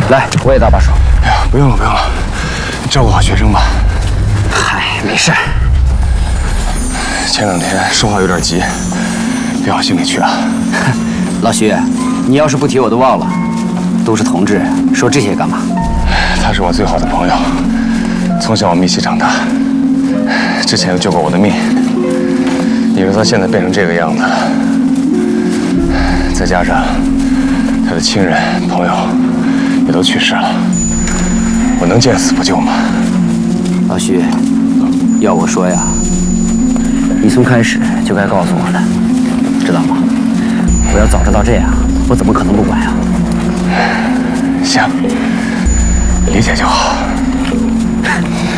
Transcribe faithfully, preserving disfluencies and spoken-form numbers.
来，我也搭把手。 哎呀，不用了，不用了，你照顾好学生吧。 嗨，没事。 前两天说话有点急，别往心里去啊。 老徐，你要是不提我都忘了。都是同志，说这些干嘛？ 他是我最好的朋友，从小我们一起长大，之前又救过我的命。你说他现在变成这个样子，再加上他的亲人朋友也都去世了，我能见死不救吗？ 老徐，要我说呀，你从开始就该告诉我的，知道吗？我要早知道这样，我怎么可能不管呀？ 行，理解就好。